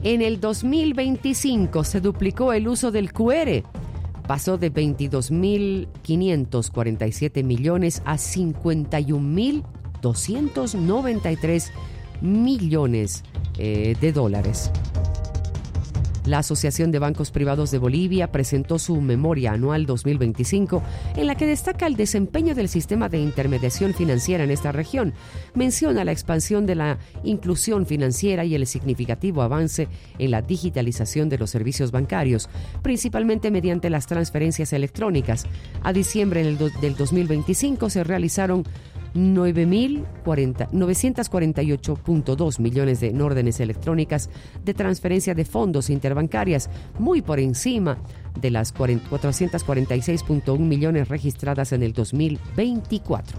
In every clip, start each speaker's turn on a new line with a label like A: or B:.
A: En el 2025 se duplicó el uso del QR. Pasó de 22.547 millones a 51.293 millones de dólares. La Asociación de Bancos Privados de Bolivia presentó su memoria anual 2025, en la que destaca el desempeño del sistema de intermediación financiera en esta región. Menciona la expansión de la inclusión financiera y el significativo avance en la digitalización de los servicios bancarios, principalmente mediante las transferencias electrónicas. A diciembre del 2025 se realizaron 948.2 millones de órdenes electrónicas de transferencia de fondos interbancarias, muy por encima de las 446.1 millones registradas en el 2024.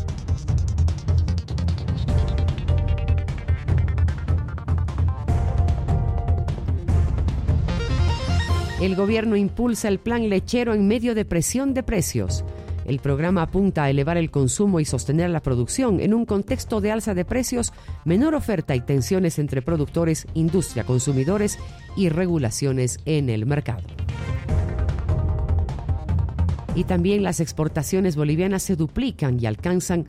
A: El gobierno impulsa el plan lechero en medio de presión de precios. El programa apunta a elevar el consumo y sostener la producción en un contexto de alza de precios, menor oferta y tensiones entre productores, industria, consumidores y regulaciones en el mercado. Y también las exportaciones bolivianas se duplican y alcanzan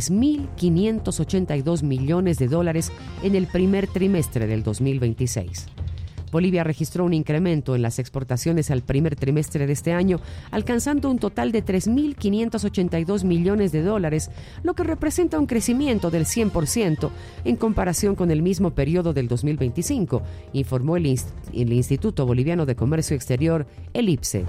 A: 3.582 millones de dólares en el primer trimestre del 2026. Bolivia registró un incremento en las exportaciones al primer trimestre de este año, alcanzando un total de 3.582 millones de dólares, lo que representa un crecimiento del 100% en comparación con el mismo periodo del 2025, informó el Instituto Boliviano de Comercio Exterior, el IPSE.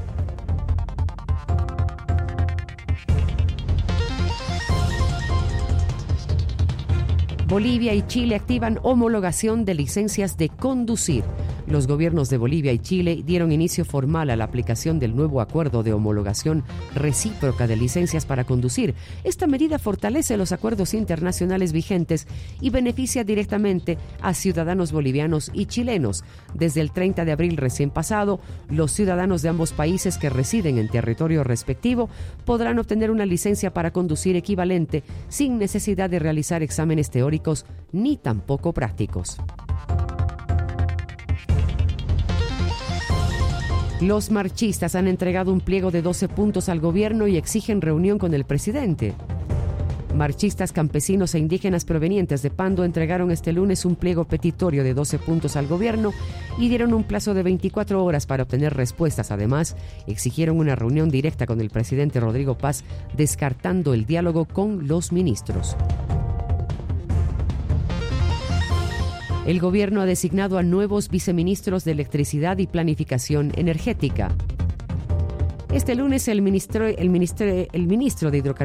A: Bolivia y Chile activan homologación de licencias de conducir. Los gobiernos de Bolivia y Chile dieron inicio formal a la aplicación del nuevo acuerdo de homologación recíproca de licencias para conducir. Esta medida fortalece los acuerdos internacionales vigentes y beneficia directamente a ciudadanos bolivianos y chilenos. Desde el 30 de abril recién pasado, los ciudadanos de ambos países que residen en territorio respectivo podrán obtener una licencia para conducir equivalente sin necesidad de realizar exámenes teóricos ni tampoco prácticos. Los marchistas han entregado un pliego de 12 puntos al gobierno y exigen reunión con el presidente. Marchistas, campesinos e indígenas provenientes de Pando entregaron este lunes un pliego petitorio de 12 puntos al gobierno y dieron un plazo de 24 horas para obtener respuestas. Además, exigieron una reunión directa con el presidente Rodrigo Paz, descartando el diálogo con los ministros. El gobierno ha designado a nuevos viceministros de Electricidad y Planificación Energética. Este lunes el ministro de Hidrocarburos